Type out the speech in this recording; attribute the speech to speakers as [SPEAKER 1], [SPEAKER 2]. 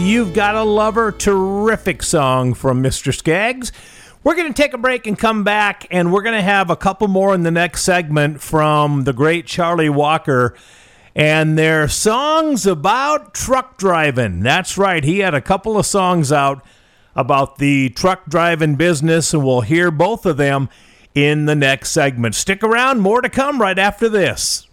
[SPEAKER 1] You've Gotta Love Her, terrific song from Mr. Skaggs. We're going to take a break and come back, and we're going to have a couple more in the next segment from the great Charlie Walker and their songs about truck driving. That's right, he had a couple of songs out about the truck driving business, and we'll hear both of them in the next segment. Stick around, more to come right after this.